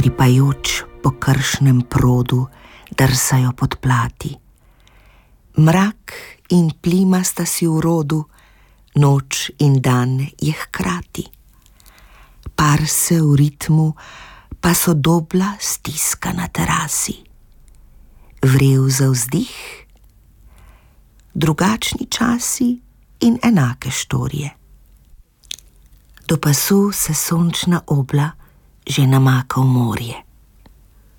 Utripajoč po kršnem produ drsajo pod plati. Mrak in plima sta si v rodu, noč in dan je hkrati. Par se v ritmu pa sodobla stiska na terasi. Vrel za vzdih, drugačni časi in enake štorije. Do pasu se sončna obla že namaka v morje.